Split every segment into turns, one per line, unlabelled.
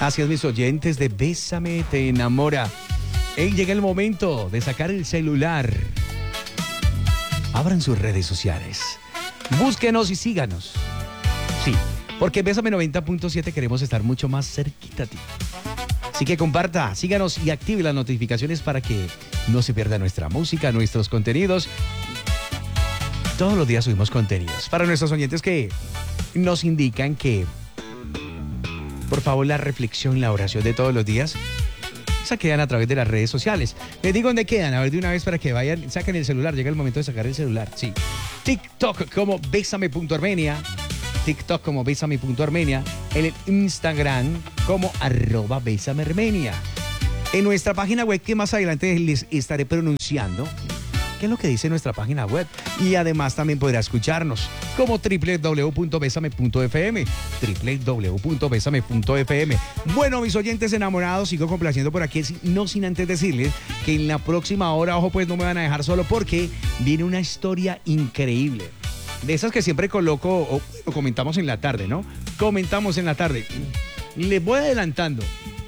Así es, mis oyentes de Bésame Te Enamora. Hey, llega el momento de sacar el celular. Abran sus redes sociales. Búsquenos y síganos. Sí, porque en Bésame 90.7 queremos estar mucho más cerquita a ti. Así que comparta, síganos y active las notificaciones para que no se pierda nuestra música, nuestros contenidos. Todos los días subimos contenidos. Para nuestros oyentes que nos indican que, por favor, la reflexión, la oración de todos los días, esa quedan a través de las redes sociales. Les digo dónde quedan, a ver de una vez para que vayan, saquen el celular, llega el momento de sacar el celular. Sí. TikTok como Bésame.Armenia, TikTok como Bésame.Armenia, en el Instagram como @BésameArmenia. En nuestra página web, que más adelante les estaré pronunciando qué es lo que dice nuestra página web. Y además también podrá escucharnos como www.besame.fm, www.besame.fm. Bueno, mis oyentes enamorados, sigo complaciendo por aquí, no sin antes decirles que en la próxima hora, ojo, pues no me van a dejar solo porque viene una historia increíble. De esas que siempre coloco, o comentamos en la tarde, ¿no? Comentamos en la tarde. Les voy adelantando.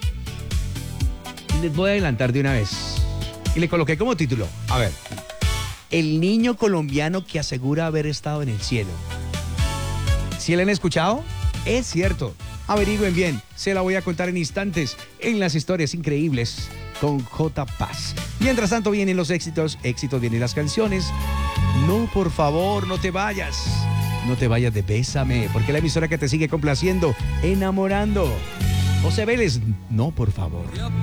Les voy a adelantar de una vez. Y le coloqué como título, a ver, el niño colombiano que asegura haber estado en el cielo. ¿Sí le han escuchado? Es cierto. Averigüen bien. Se la voy a contar en instantes en las historias increíbles con J. Paz. Mientras tanto vienen los éxitos vienen las canciones. No, por favor, no te vayas. No te vayas de Bésame, porque la emisora que te sigue complaciendo, enamorando. José Vélez, no, por favor.